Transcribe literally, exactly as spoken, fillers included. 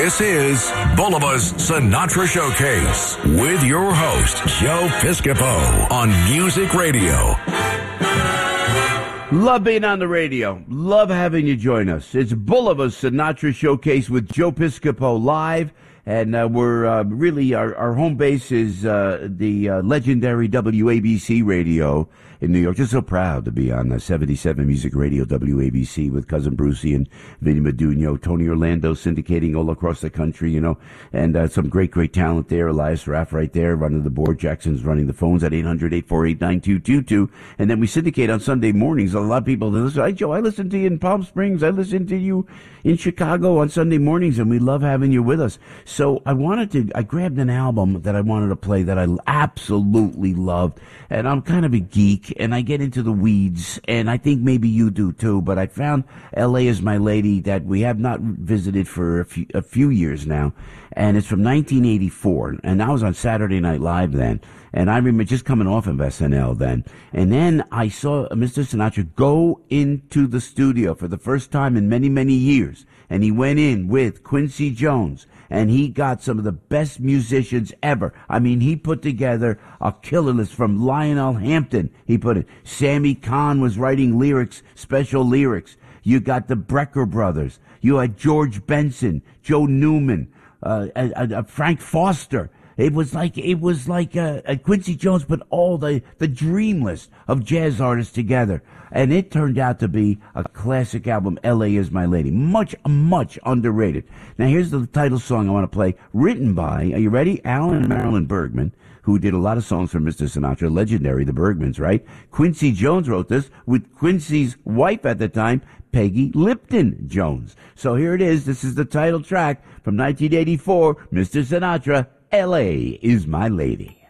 This is Bulliva's Sinatra Showcase with your host, Joe Piscopo on Music Radio. Love being on the radio. Love having you join us. It's Bulliva's Sinatra Showcase with Joe Piscopo live. And uh, we're uh, really, our, our home base is uh, the uh, legendary W A B C radio in New York. Just so proud to be on uh, seventy-seven Music Radio, W A B C, with Cousin Brucey and Vinny Medugno, Tony Orlando syndicating all across the country, you know, and uh, some great, great talent there. Elias Raff right there running the board. Jackson's running the phones at eight hundred, eight four eight, nine two two two. And then we syndicate on Sunday mornings. A lot of people listen. Hey, Joe, I listen to you in Palm Springs. I listen to you in Chicago on Sunday mornings, and we love having you with us. So I wanted to, I grabbed an album that I wanted to play that I absolutely loved. And I'm kind of a geek, and I get into the weeds, and I think maybe you do too, but I found L A Is My Lady that we have not visited for a few, a few years now. And it's from nineteen eighty-four, and I was on Saturday Night Live then. And I remember just coming off of S N L then. And then I saw Mister Sinatra go into the studio for the first time in many, many years. And he went in with Quincy Jones. And he got some of the best musicians ever. I mean, he put together a killer list from Lionel Hampton. He put it. Sammy Kahn was writing lyrics, special lyrics. You got the Brecker brothers. You had George Benson, Joe Newman, uh, uh, uh, Frank Foster. It was like it was like uh, uh, Quincy Jones put all the, the dream list of jazz artists together, and it turned out to be a classic album. L A Is My Lady, much much underrated. Now here's the title song I want to play, written by, are you ready? Alan and Marilyn Bergman, who did a lot of songs for Mister Sinatra, legendary, the Bergmans, right? Quincy Jones wrote this with Quincy's wife at the time, Peggy Lipton Jones. So here it is. This is the title track from nineteen eighty-four, Mister Sinatra. L A Is My Lady.